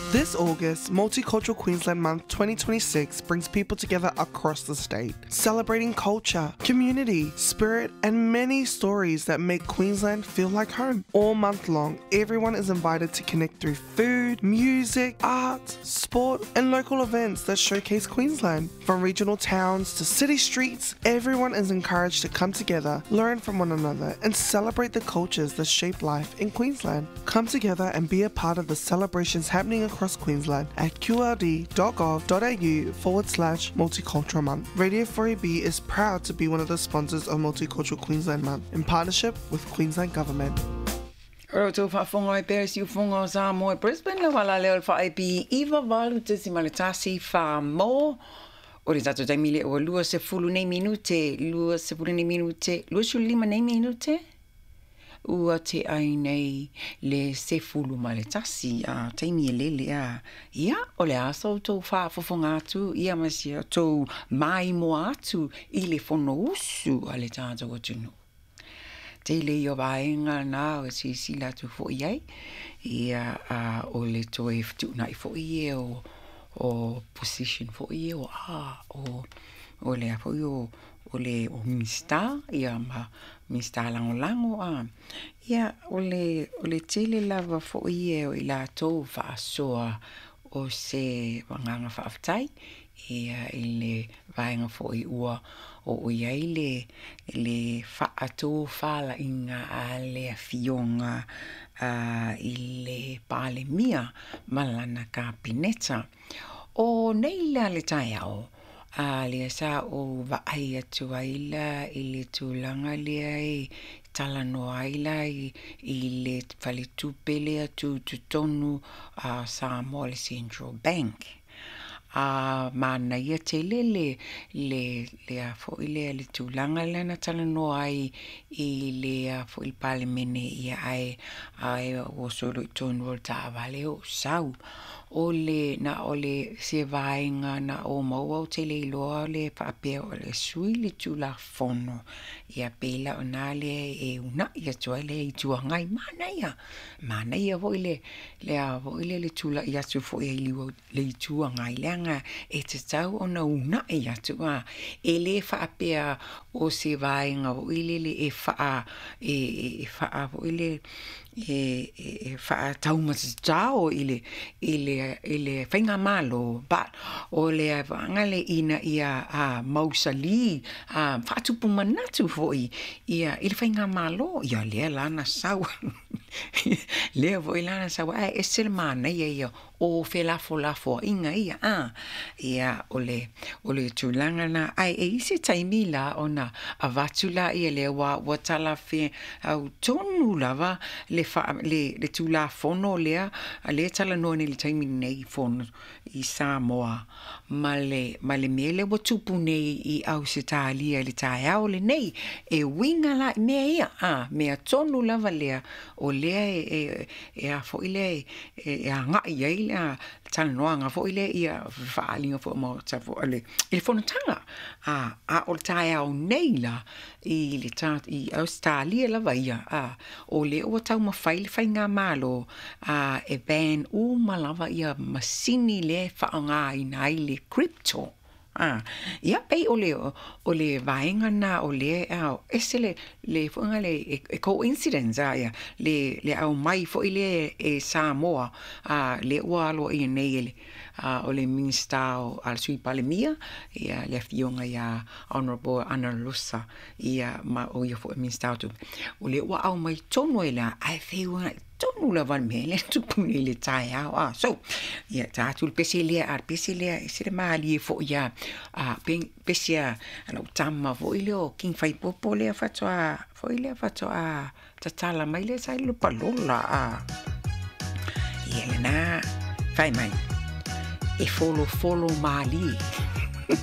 This August, Multicultural Queensland Month 2026 brings people together across the state, celebrating culture, community, spirit, and many stories that make Queensland feel like home. All month long, everyone is invited to connect through food, music, art, sport, and local events that showcase Queensland. From regional towns to city streets, everyone is encouraged to come together, learn from one another, and celebrate the cultures that shape life in Queensland. Come together and be a part of the celebrations happening across Queensland at qld.gov.au/Multicultural Month. Radio 4AB is proud to be one of the sponsors of Multicultural Queensland Month in partnership with Queensland Government. Roto whaafonga e pērs i whonga o Samoa Brisbane le wala leo whaepi iwa walu te si maletasi wha o re tato taimile o lua se fulu nei minute, lua se fulu nei minute, lua su lima nei minute? Ua te ai nei le se fulu maletasi a taimi e lele a ia o le aso tau whaafonga atu ia masia tau mai mo atu I le whono usu a le tātou atunu. Te le o vaenga na o si sila tu fo iai ia o le toe tu nai fo ie o position fo ie o le fo o le o minsta ia ma minsta lango ia o le tele lava fo ie o ila to fa soa o se wanganga fa aftai ia ile vaenga fo I ua o iai le whaato whala inga a le fionga I le pale mia malana ka pineta. O nei le tai au le sa o vaai atu aila I le tūlanga lea talano aila I le whalitupele atu tutonu Samoa le Central Bank. Mana ia te le a fo ile le tūlanga lana talano ai I le a fo il palemene ia ai o solo tonu o ta vale o sau o le se vaenga na o maua o te le iloa le papea o le sui le tūla fono ia pela o nā le una ia tua le I tua ngai mana ia vo ile le tūla ia tu fo ia liwa le tua ngai leanga e te tau o na una ia tua le papea o se vaenga o ile le vo ile fa taumatao ile whainga malo but o le vangale ina ia mausali whatupu manatu foi ia ile whainga malo ia lea lana sau lea voi lana sau esel mana ia o lafo inga ia o le tūlanga na ise taimila ona avatula ia le watala fe au tonu lava le tūla fono lea le tala no le taimi nei fono I Samoa ma le mele watupu nei I au se tālia le tāi au le nei winga la mea ia mea tonu lava lea o lea a fo ile a ngai ia lea tala noanga fo ile ia whaalinga fo mo ta fo ale ile fono tanga o le tāi au nei la I le I Australia lava ia o le o tau mawhai le whainga malo e ban malava ia masini le whaanga I nai le crypto ia pei o le vaenga na o le ese le whainga le coincidence ia le au mai fo ile Samoa le ualo I nei o le minsta o al sui palemia ia le fionga ia Honorable Ana Lusa ia ma o ia fo minsta tu o le wa au mai tono ela ai feu tonu la van mele tu puni le tai so ia tatul peselia se mali fo ia pesia ana tama fo ile o king fai popo le fatwa fo ile fatwa tatala mai le sai lu palola ia na fai mai e follow Mali